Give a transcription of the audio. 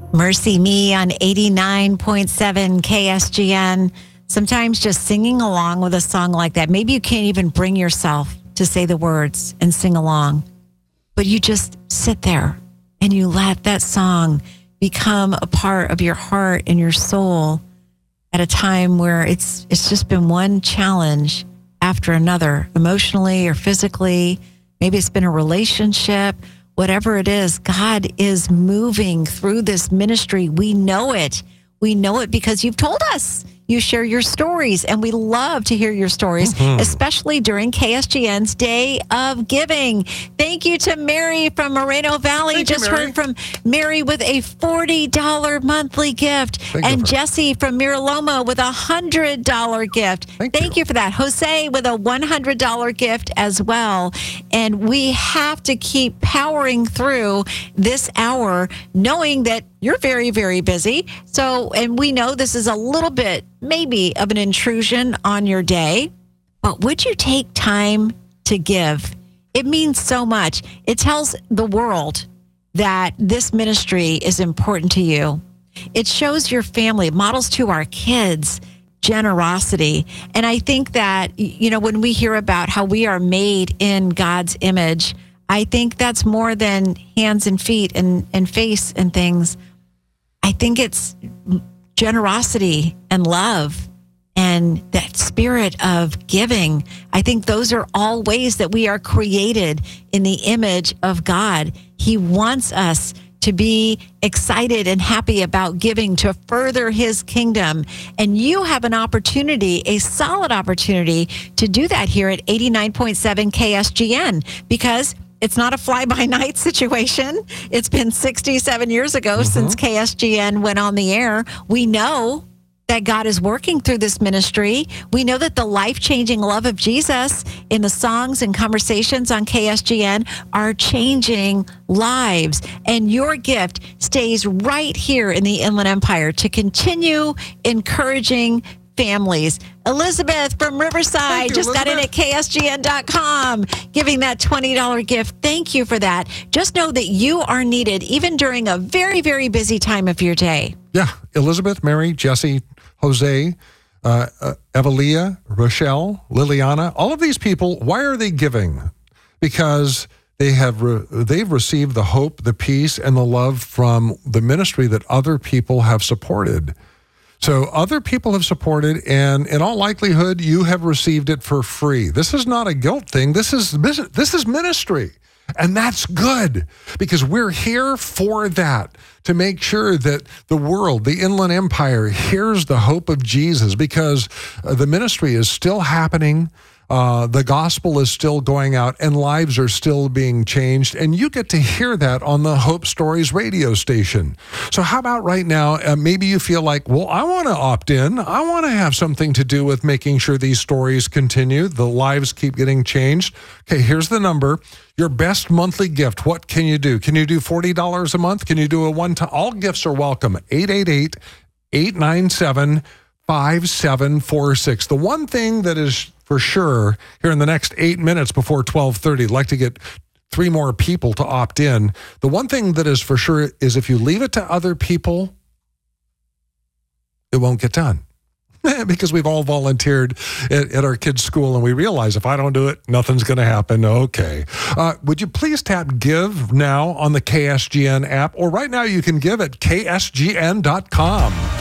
Mercy Me on 89.7 KSGN. Sometimes just singing along with a song like that, maybe you can't even bring yourself to say the words and sing along, but you just sit there and you let that song become a part of your heart and your soul at a time where it's just been one challenge after another, emotionally or physically. Maybe it's been a relationship. Whatever it is, God is moving through this ministry. We know it. We know it because you've told us. You share your stories, and we love to hear your stories, especially during KSGN's Day of Giving. Thank you to Mary from Moreno Valley. Just heard from Mary with a $40 monthly gift, and Jesse from Miraloma with a $100 gift. Thank you for that. Jose with a $100 gift as well. And we have to keep powering through this hour, knowing that you're very, very busy. So, and we know this is a little bit, maybe, of an intrusion on your day, but would you take time to give? It means so much. It tells the world that this ministry is important to you. It shows your family, it models to our kids generosity. And I think that, you know, when we hear about how we are made in God's image, I think that's more than hands and feet and face and things. I think it's generosity and love and that spirit of giving. I think those are all ways that we are created in the image of God. He wants us to be excited and happy about giving to further his kingdom. And you have an opportunity, a solid opportunity to do that here at 89.7 KSGN, because it's not a fly-by-night situation. It's been 67 years ago since KSGN went on the air. We know that God is working through this ministry. We know that the life-changing love of Jesus in the songs and conversations on KSGN are changing lives. And your gift stays right here in the Inland Empire to continue encouraging families. Elizabeth from Riverside just got in at KSGN.com, giving that $20 gift. Thank you for that. Just know that you are needed even during a very, very busy time of your day. Yeah. Elizabeth, Mary, Jesse, Jose, Evelia, Rochelle, Liliana, all of these people, why are they giving? Because they've received the hope, the peace, and the love from the ministry that other people have supported. So other people have supported, and in all likelihood, you have received it for free. This is not a guilt thing. This is ministry. And that's good, because we're here for that, to make sure that the world, the Inland Empire, hears the hope of Jesus, because the ministry is still happening. The gospel is still going out, and lives are still being changed. And you get to hear that on the Hope Stories radio station. So how about right now, maybe you feel like, well, I want to opt in. I want to have something to do with making sure these stories continue. The lives keep getting changed. Okay, here's the number. Your best monthly gift. What can you do? Can you do $40 a month? Can you do a one-time? All gifts are welcome. 888-897-5746. The one thing that is for sure here in the next 8 minutes before 12:30, I'd like to get 3 more people to opt in. The one thing that is for sure is if you leave it to other people, it won't get done. Because we've all volunteered at our kids' school, and we realize if I don't do it, nothing's going to happen. Okay. Would you please tap Give Now on the KSGN app, or right now you can give at KSGN.com.